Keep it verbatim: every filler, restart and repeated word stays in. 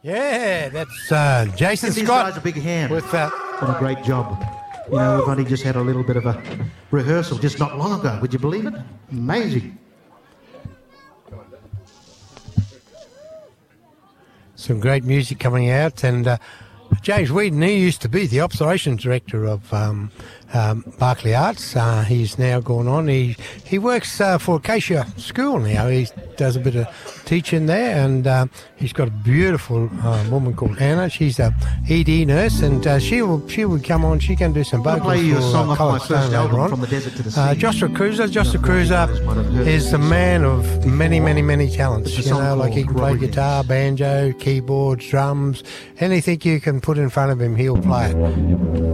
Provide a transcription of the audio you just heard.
Yeah, that's uh, Jason Give these Scott. guys a big hand. With that. Done a great job. You know, we've only just had a little bit of a rehearsal just not long ago. Would you believe it? Amazing. Some great music coming out, and uh, James Whedon, he used to be the operations director of um, um, Berkeley Arts. Uh, he's now gone on. He he works uh, for Acacia School now. He does a bit of teaching there, and uh, he's got a beautiful uh, woman called Anna. She's a E D nurse, and uh, she will she will come on. She can do some vocals. I'll play you a for, song uh, off my Colin first Stone album, on. From the Desert to the Sea. Uh, Joshua Cruiser. Joshua Cruiser is a man of many, many, many talents. You know, like he can play guitar, banjo, keyboards, drums, anything you can put in front of him, he'll play it.